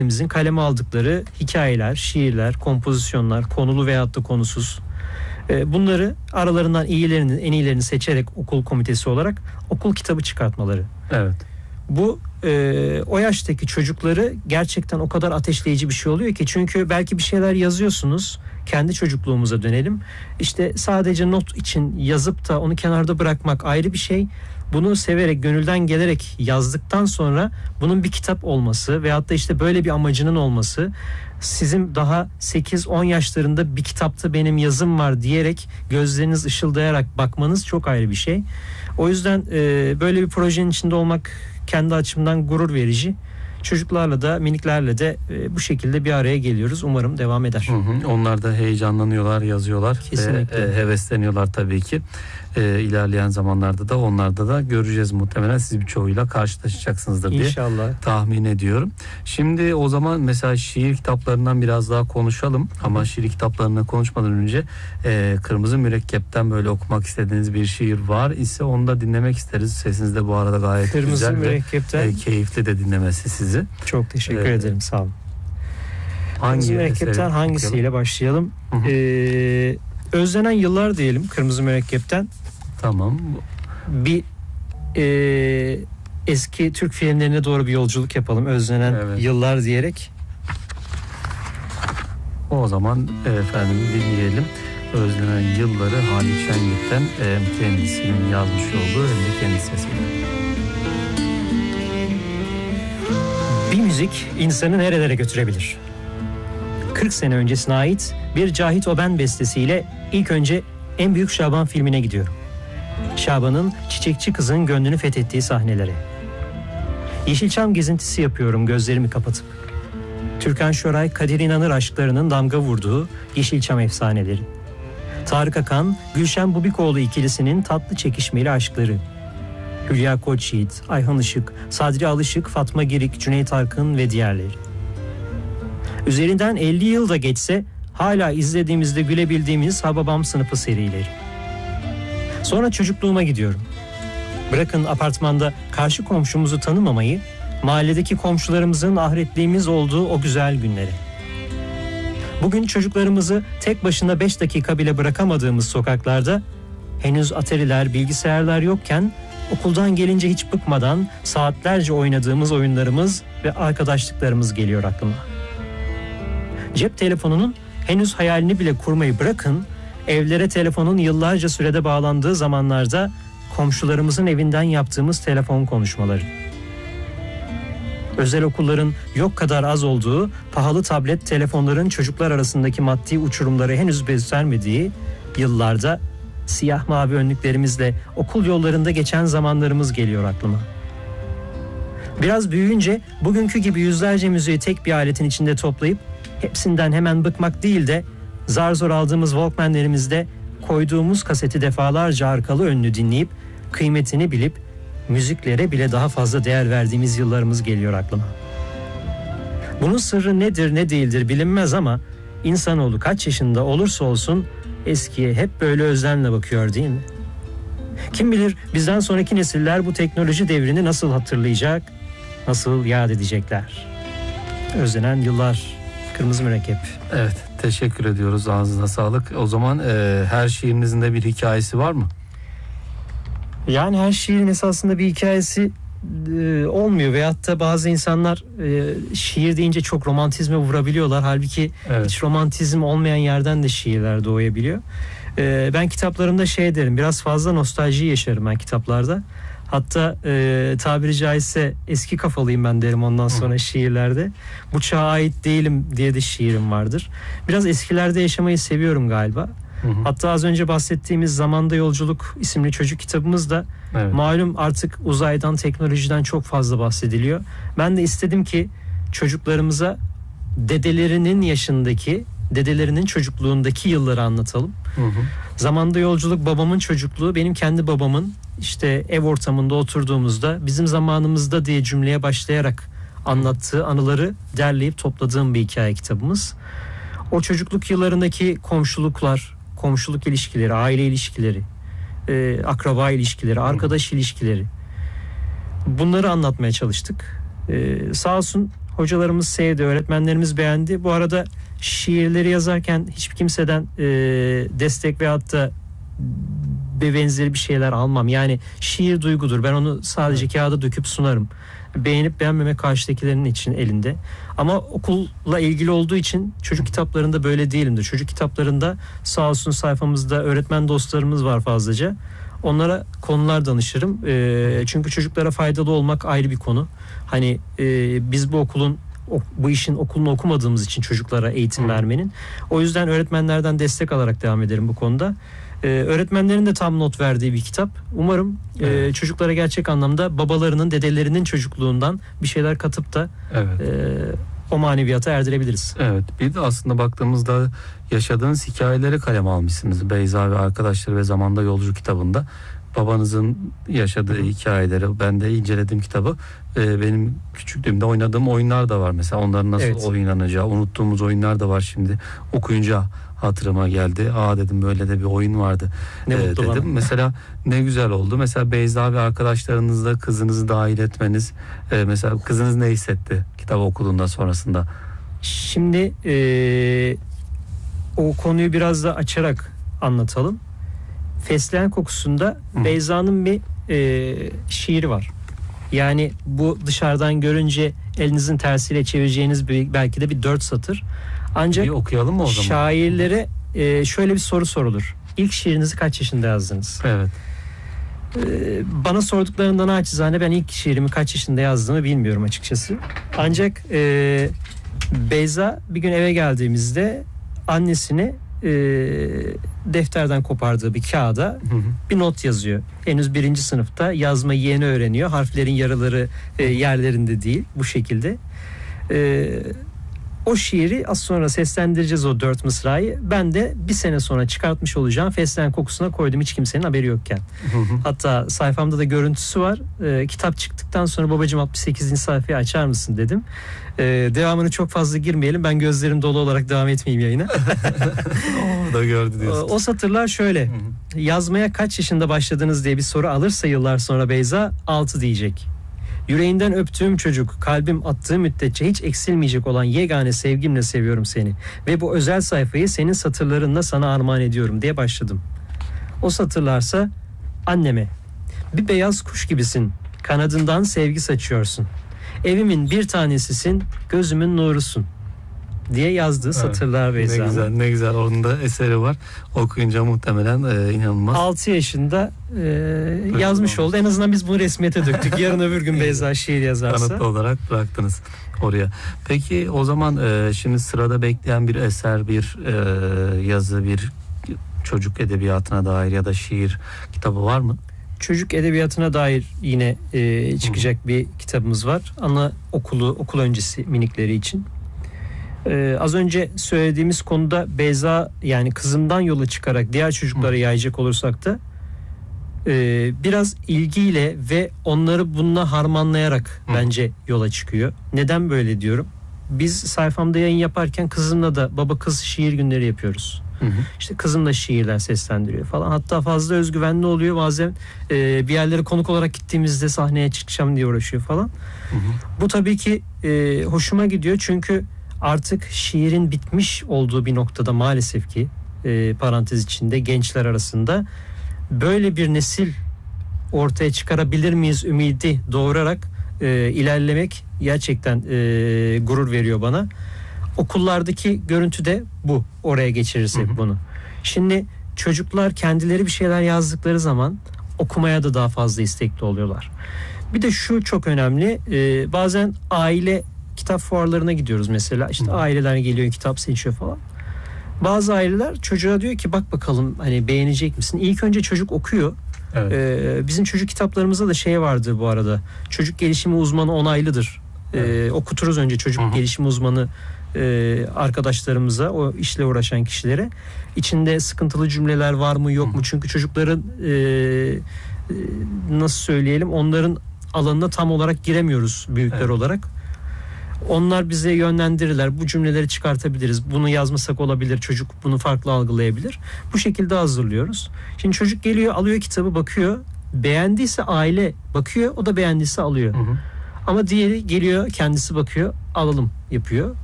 kaleme aldıkları hikayeler, şiirler, kompozisyonlar, konulu veyahut da konusuz. Bunları aralarından iyilerini, en iyilerini seçerek okul komitesi olarak okul kitabı çıkartmaları. Evet. Bu o yaştaki çocukları gerçekten o kadar ateşleyici bir şey oluyor ki, çünkü belki bir şeyler yazıyorsunuz. Kendi çocukluğumuza dönelim. İşte sadece not için yazıp da onu kenarda bırakmak ayrı bir şey. Bunu severek, gönülden gelerek yazdıktan sonra bunun bir kitap olması veyahut da işte böyle bir amacının olması, sizin daha 8-10 yaşlarında bir kitapta benim yazım var diyerek gözleriniz ışıldayarak bakmanız çok ayrı bir şey. O yüzden böyle bir projenin içinde olmak kendi açımdan gurur verici. Çocuklarla da, miniklerle de bu şekilde bir araya geliyoruz. Umarım devam eder. Onlar da heyecanlanıyorlar, yazıyorlar. Kesinlikle. Ve hevesleniyorlar tabii ki. İlerleyen zamanlarda da onlarda da göreceğiz muhtemelen. Siz birçoğuyla karşılaşacaksınızdır diye İnşallah tahmin ediyorum. Şimdi o zaman mesela şiir kitaplarından biraz daha konuşalım. Ama şiir kitaplarına konuşmadan önce Kırmızı Mürekkep'ten böyle okumak istediğiniz bir şiir var ise onu da dinlemek isteriz. Sesiniz de bu arada gayet Kırmızı güzel Mürekkep'ten ve keyifli de dinlemesi sizi. çok teşekkür ederim, sağ olun. Hangi Kırmızı Mürekkep'ten hangisiyle başlayalım? Özlenen Yıllar diyelim Kırmızı Mürekkep'ten. Tamam. Bir eski Türk filmlerine doğru bir yolculuk yapalım. Özlenen Yıllar diyerek. O zaman efendim dinleyelim. Özlenen Yılları Halit Şengül'den kendisinin yazmış olduğu hem de kendi sesiyle. Bir müzik insanı nerelere götürebilir? 40 sene öncesine ait bir Cahit Oben bestesiyle ilk önce En Büyük Şaban filmine gidiyorum. Şaban'ın çiçekçi kızın gönlünü fethettiği sahnelere. Yeşilçam gezintisi yapıyorum gözlerimi kapatıp. Türkan Şoray, Kadir İnanır aşklarının damga vurduğu Yeşilçam efsaneleri. Tarık Akan, Gülşen Bubikoğlu ikilisinin tatlı çekişmeli aşkları. Hülya Koçyiğit, Ayhan Işık, Sadri Alışık, Fatma Girik, Cüneyt Arkın ve diğerleri. Üzerinden 50 yıl da geçse hala izlediğimizde gülebildiğimiz Hababam sınıfı serileri. Sonra çocukluğuma gidiyorum. Bırakın apartmanda karşı komşumuzu tanımamayı, mahalledeki komşularımızın ahretliğimiz olduğu o güzel günleri. Bugün çocuklarımızı tek başına 5 dakika bile bırakamadığımız sokaklarda henüz atariler, bilgisayarlar yokken okuldan gelince hiç bıkmadan saatlerce oynadığımız oyunlarımız ve arkadaşlıklarımız geliyor aklıma. Cep telefonunun henüz hayalini bile kurmayı bırakın, evlere telefonun yıllarca sürede bağlandığı zamanlarda komşularımızın evinden yaptığımız telefon konuşmaları. Özel okulların yok kadar az olduğu, pahalı tablet telefonların çocuklar arasındaki maddi uçurumları henüz göstermediği yıllarda siyah mavi önlüklerimizle okul yollarında geçen zamanlarımız geliyor aklıma. Biraz büyüyünce bugünkü gibi yüzlerce müziği tek bir aletin içinde toplayıp hepsinden hemen bıkmak değil de zar zor aldığımız Walkman'lerimizde koyduğumuz kaseti defalarca arkalı önlü dinleyip kıymetini bilip müziklere bile daha fazla değer verdiğimiz yıllarımız geliyor aklıma. Bunun sırrı nedir ne değildir bilinmez ama insanoğlu kaç yaşında olursa olsun eskiye hep böyle özlemle bakıyor değil mi? Kim bilir bizden sonraki nesiller bu teknoloji devrini nasıl hatırlayacak, nasıl yad edecekler? Özlenen Yıllar, Kırmızı Mürekkep. Evet, teşekkür ediyoruz, ağzınıza sağlık. O zaman her şiirinizin de bir hikayesi var mı? Yani her şiirin esasında bir hikayesi olmuyor veyahut da bazı insanlar şiir deyince çok romantizme vurabiliyorlar. Halbuki hiç romantizm olmayan yerden de şiirler doğabiliyor. Ben kitaplarımda şey derim, biraz fazla nostalji yaşarım ben kitaplarda. Hatta tabiri caizse eski kafalıyım ben derim ondan sonra şiirlerde. Bu çağa ait değilim diye de şiirim vardır. Biraz eskilerde yaşamayı seviyorum galiba. Hatta az önce bahsettiğimiz Zamanda Yolculuk isimli çocuk kitabımız da malum artık uzaydan, teknolojiden çok fazla bahsediliyor. Ben de istedim ki çocuklarımıza dedelerinin yaşındaki, dedelerinin çocukluğundaki yılları anlatalım. Zamanda Yolculuk babamın çocukluğu, benim kendi babamın işte ev ortamında oturduğumuzda bizim zamanımızda diye cümleye başlayarak anlattığı anıları derleyip topladığım bir hikaye kitabımız. O çocukluk yıllarındaki komşuluklar, komşuluk ilişkileri, aile ilişkileri, akraba ilişkileri, arkadaş ilişkileri, bunları anlatmaya çalıştık. Sağ olsun Hocalarımız sevdi, öğretmenlerimiz beğendi. Bu arada şiirleri yazarken hiçbir kimseden destek veyahut da benzeri bir şeyler almam. Yani şiir duygudur. Ben onu sadece kağıda döküp sunarım. Beğenip beğenmemek karşıdakilerin için elinde. Ama okulla ilgili olduğu için çocuk kitaplarında böyle değilimdir. Çocuk kitaplarında sağ olsun sayfamızda öğretmen dostlarımız var fazlaca. Onlara konular danışırım. Çünkü çocuklara faydalı olmak ayrı bir konu. Hani biz bu işin okulunu okumadığımız için çocuklara eğitim vermenin. O yüzden öğretmenlerden destek alarak devam ederim bu konuda. Öğretmenlerin de tam not verdiği bir kitap. Umarım çocuklara gerçek anlamda babalarının, dedelerinin çocukluğundan bir şeyler katıp da o maneviyata erdirebiliriz. Evet. Bir de aslında baktığımızda yaşadığınız hikayeleri kaleme almışsınız. Beyza ve Arkadaşları ve Zamanda Yolcu kitabında. Babanızın yaşadığı hikayeleri, ben de inceledim kitabı. Benim küçüklüğümde oynadığım oyunlar da var. Mesela onların nasıl oynanacağı, unuttuğumuz oyunlar da var şimdi. Okuyunca hatırıma geldi. Dedim böyle de bir oyun vardı. Dedim. Bana. Mesela ne güzel oldu. Mesela Beyza ve arkadaşlarınızla kızınızı dahil etmeniz. Mesela kızınız ne hissetti kitabı okuduğunda sonrasında? Şimdi o konuyu biraz da açarak anlatalım. Fesleğen Kokusu'nda Beyza'nın bir şiiri var. Yani bu dışarıdan görünce elinizin tersiyle çevireceğiniz belki de bir 4 satır. Ancak bir okuyalım mı o zaman? Şairlere şöyle bir soru sorulur. İlk şiirinizi kaç yaşında yazdınız? Evet. Bana sorduklarında naçizane ben ilk şiirimi kaç yaşında yazdığımı bilmiyorum açıkçası. Ancak Beyza bir gün eve geldiğimizde annesini defterden kopardığı bir kağıda bir not yazıyor. Henüz 1. sınıfta yazmayı yeni öğreniyor. Harflerin yaraları yerlerinde değil, bu şekilde. O şiiri az sonra seslendireceğiz, o 4 mısrayı. Ben de bir sene sonra çıkartmış olacağım Fesleğen Kokusu'na koydum hiç kimsenin haberi yokken. Hatta sayfamda da görüntüsü var. Kitap çıktıktan sonra babacığım 68. sayfayı açar mısın dedim. Devamını çok fazla girmeyelim. Ben gözlerim dolu olarak devam etmeyeyim yayına. O da gördü diyorsun. O satırlar şöyle. Yazmaya kaç yaşında başladınız diye bir soru alırsa yıllar sonra Beyza 6 diyecek. Yüreğinden öptüğüm çocuk, kalbim attığı müddetçe hiç eksilmeyecek olan yegane sevgimle seviyorum seni. Ve bu özel sayfayı senin satırlarınla sana armağan ediyorum diye başladım. O satırlarsa anneme, bir beyaz kuş gibisin, kanadından sevgi saçıyorsun. Evimin bir tanesisin, gözümün nurusun diye yazdığı satırlar Beyza. Ne güzel, ne güzel. Onun da eseri var. Okuyunca muhtemelen inanılmaz. 6 yaşında yazmış oldu. En azından biz bunu resmiyete döktük. Yarın öbür gün Beyza şiir yazarsa. Kanıtlı olarak bıraktınız oraya. Peki o zaman şimdi sırada bekleyen bir eser, bir yazı, bir çocuk edebiyatına dair ya da şiir kitabı var mı? Çocuk edebiyatına dair yine çıkacak bir kitabımız var. Okul öncesi minikleri için. Az önce söylediğimiz konuda Beyza, yani kızımdan yola çıkarak diğer çocuklara yayacak olursak da biraz ilgiyle ve onları bununla harmanlayarak bence yola çıkıyor. Neden böyle diyorum? Biz sayfamda yayın yaparken kızımla da baba kız şiir günleri yapıyoruz. İşte kızım da şiirler seslendiriyor falan. Hatta fazla özgüvenli oluyor. Bazen bir yerlere konuk olarak gittiğimizde sahneye çıkacağım diye uğraşıyor falan. Bu tabii ki hoşuma gidiyor. Çünkü artık şiirin bitmiş olduğu bir noktada maalesef ki parantez içinde gençler arasında böyle bir nesil ortaya çıkarabilir miyiz ümidi doğurarak ilerlemek gerçekten gurur veriyor bana. Okullardaki görüntü de bu, oraya geçirirsek bunu. Şimdi çocuklar kendileri bir şeyler yazdıkları zaman okumaya da daha fazla istekli oluyorlar. Bir de şu çok önemli, bazen aile kitap fuarlarına gidiyoruz mesela, işte aileler geliyor kitap seçiyor falan. Bazı aileler çocuğa diyor ki bak bakalım hani beğenecek misin? İlk önce çocuk okuyor. Evet. Bizim çocuk kitaplarımızda da şey vardı bu arada. Çocuk gelişimi uzmanı onaylıdır. Okuturuz önce çocuk gelişimi uzmanı arkadaşlarımıza, o işle uğraşan kişilere. İçinde sıkıntılı cümleler var mı yok mu? Çünkü çocukların nasıl söyleyelim, onların alanına tam olarak giremiyoruz büyükler olarak. Onlar bize yönlendirirler. Bu cümleleri çıkartabiliriz. Bunu yazmasak olabilir. Çocuk bunu farklı algılayabilir. Bu şekilde hazırlıyoruz. Şimdi çocuk geliyor, alıyor kitabı, bakıyor. Beğendiyse aile bakıyor. O da beğendiyse alıyor. Ama diğeri geliyor, kendisi bakıyor, alalım yapıyor.